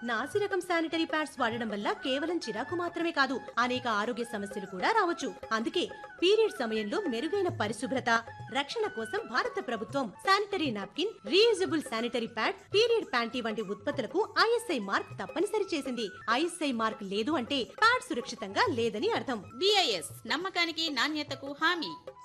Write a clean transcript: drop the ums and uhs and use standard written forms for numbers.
నాసి రకం sanitary pads వాడడం వల్ల కేవలం చిరాకు మాత్రమే కాదు, అనేక ఆరోగ్య సమస్యలు కూడా రావచ్చు. అందుకే పీరియడ్ సమయంలో మెరుగైన పరిశుభ్రత, రక్షణ కోసం భారత ప్రభుత్వం sanitary napkin, reusable sanitary pad, period panty వంటి ఉత్పత్తులకు ఐఎస్ఐ మార్క్ తప్పనిసరి చేసింది. ఐఎస్ఐ మార్క్ లేదు అంటే ప్యాడ్ సురక్షితంగా లేదని అర్థం. BIS నమ్మకానికి నాణ్యతకు హామీ.